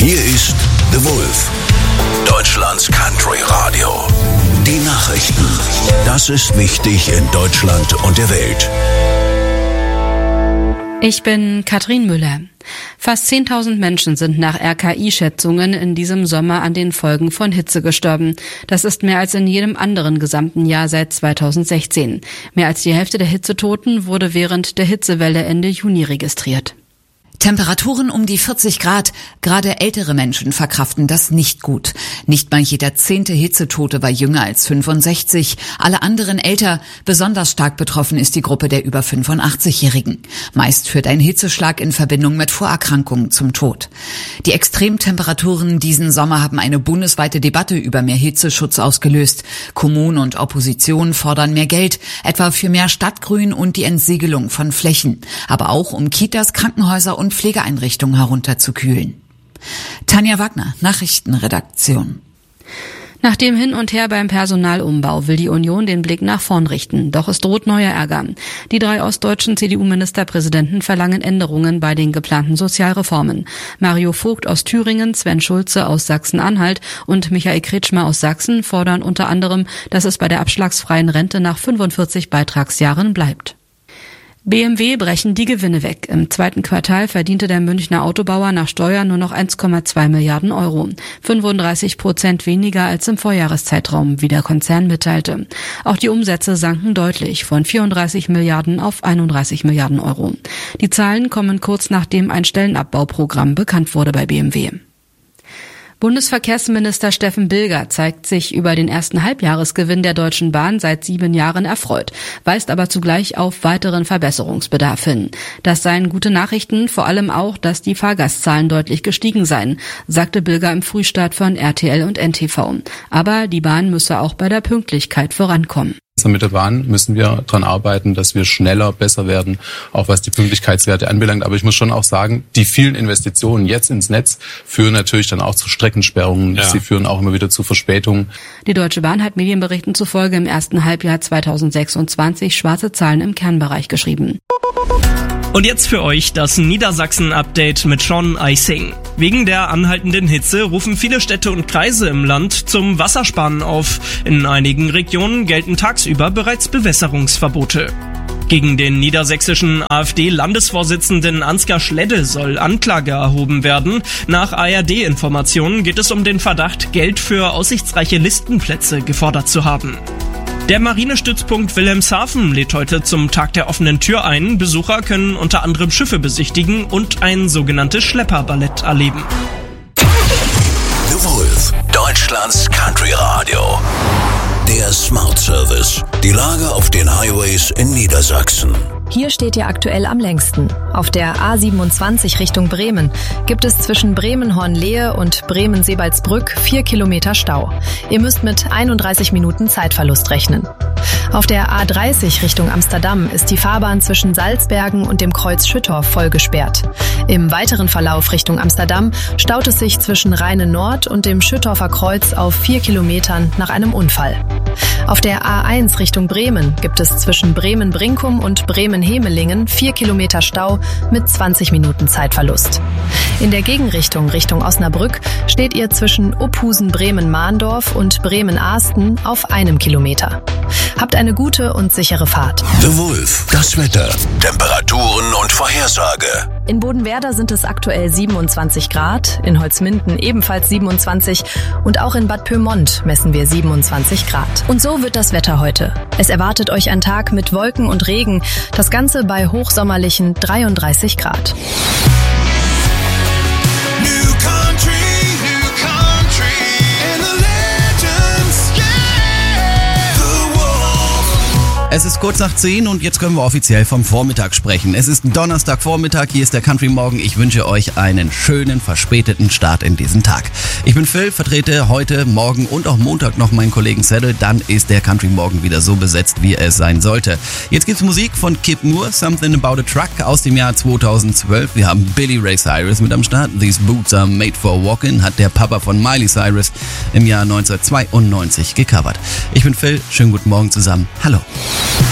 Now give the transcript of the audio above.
Hier ist The Wolf, Deutschlands Country Radio. Die Nachrichten. Das ist wichtig in Deutschland und der Welt. Ich bin Katrin Müller. Fast 10.000 Menschen sind nach RKI-Schätzungen in diesem Sommer an den Folgen von Hitze gestorben. Das ist mehr als in jedem anderen gesamten Jahr seit 2016. Mehr als die Hälfte der Hitzetoten wurde während der Hitzewelle Ende Juni registriert. Temperaturen um die 40 Grad. Gerade ältere Menschen verkraften das nicht gut. Nicht mal jeder 10. Hitzetote war jünger als 65. Alle anderen älter. Besonders stark betroffen ist die Gruppe der über 85-Jährigen. Meist führt ein Hitzeschlag in Verbindung mit Vorerkrankungen zum Tod. Die Extremtemperaturen diesen Sommer haben eine bundesweite Debatte über mehr Hitzeschutz ausgelöst. Kommunen und Opposition fordern mehr Geld, etwa für mehr Stadtgrün und die Entsiegelung von Flächen. Aber auch um Kitas, Krankenhäuser und Pflegeeinrichtungen herunterzukühlen. Tanja Wagner, Nachrichtenredaktion. Nach dem Hin und Her beim Personalumbau will die Union den Blick nach vorn richten. Doch es droht neuer Ärger. Die 3 ostdeutschen CDU-Ministerpräsidenten verlangen Änderungen bei den geplanten Sozialreformen. Mario Vogt aus Thüringen, Sven Schulze aus Sachsen-Anhalt und Michael Kretschmer aus Sachsen fordern unter anderem, dass es bei der abschlagsfreien Rente nach 45 Beitragsjahren bleibt. BMW brechen die Gewinne weg. Im 2. Quartal verdiente der Münchner Autobauer nach Steuern nur noch 1,2 Milliarden Euro. 35% weniger als im Vorjahreszeitraum, wie der Konzern mitteilte. Auch die Umsätze sanken deutlich, von 34 Milliarden auf 31 Milliarden Euro. Die Zahlen kommen kurz nachdem ein Stellenabbauprogramm bekannt wurde bei BMW. Bundesverkehrsminister Steffen Bilger zeigt sich über den ersten Halbjahresgewinn der Deutschen Bahn seit 7 Jahren erfreut, weist aber zugleich auf weiteren Verbesserungsbedarf hin. Das seien gute Nachrichten, vor allem auch, dass die Fahrgastzahlen deutlich gestiegen seien, sagte Bilger im Frühstart von RTL und NTV. Aber die Bahn müsse auch bei der Pünktlichkeit vorankommen. Mit der Bahn müssen wir daran arbeiten, dass wir schneller, besser werden, auch was die Pünktlichkeitswerte anbelangt. Aber ich muss schon auch sagen, die vielen Investitionen jetzt ins Netz führen natürlich dann auch zu Streckensperrungen. Ja. Sie führen auch immer wieder zu Verspätungen. Die Deutsche Bahn hat Medienberichten zufolge im ersten Halbjahr 2026 schwarze Zahlen im Kernbereich geschrieben. Und jetzt für euch das Niedersachsen-Update mit Sean Eising. Wegen der anhaltenden Hitze rufen viele Städte und Kreise im Land zum Wassersparen auf. In einigen Regionen gelten tagsüber bereits Bewässerungsverbote. Gegen den niedersächsischen AfD-Landesvorsitzenden Ansgar Schledde soll Anklage erhoben werden. Nach ARD-Informationen geht es um den Verdacht, Geld für aussichtsreiche Listenplätze gefordert zu haben. Der Marinestützpunkt Wilhelmshaven lädt heute zum Tag der offenen Tür ein. Besucher können unter anderem Schiffe besichtigen und ein sogenanntes Schlepperballett erleben. The Wolf, Deutschlands Country Radio. Der Smart Service. Die Lage auf den Highways in Niedersachsen. Hier steht ihr aktuell am längsten. Auf der A27 Richtung Bremen gibt es zwischen Bremen-Hornlehe und Bremen-Sebalsbrück 4 Kilometer Stau. Ihr müsst mit 31 Minuten Zeitverlust rechnen. Auf der A30 Richtung Amsterdam ist die Fahrbahn zwischen Salzbergen und dem Kreuz Schüttorf voll gesperrt. Im weiteren Verlauf Richtung Amsterdam staut es sich zwischen Rheine Nord und dem Schüttorfer Kreuz auf 4 Kilometern nach einem Unfall. Auf der A1 Richtung Bremen gibt es zwischen Bremen-Brinkum und Bremen-Hemelingen 4 Kilometer Stau mit 20 Minuten Zeitverlust. In der Gegenrichtung Richtung Osnabrück steht ihr zwischen Uphusen-Bremen-Mahndorf und Bremen-Ahsten auf 1 Kilometer. Habt eine gute und sichere Fahrt. The Wolf, das Wetter, Temperaturen und Vorhersage. In Bodenwerder sind es aktuell 27 Grad, in Holzminden ebenfalls 27 und auch in Bad Pyrmont messen wir 27 Grad. Und so wird das Wetter heute. Es erwartet euch ein Tag mit Wolken und Regen, das Ganze bei hochsommerlichen 33 Grad. Es ist kurz nach 10 und jetzt können wir offiziell vom Vormittag sprechen. Es ist Donnerstagvormittag, hier ist der Country Morgen. Ich wünsche euch einen schönen, verspäteten Start in diesen Tag. Ich bin Phil, vertrete heute, morgen und auch Montag noch meinen Kollegen Saddle. Dann ist der Country Morgen wieder so besetzt, wie es sein sollte. Jetzt gibt's Musik von Kip Moore, Something About a Truck aus dem Jahr 2012. Wir haben Billy Ray Cyrus mit am Start. These Boots Are Made for Walking hat der Papa von Miley Cyrus im Jahr 1992 gecovert. Ich bin Phil, schönen guten Morgen zusammen. Hallo.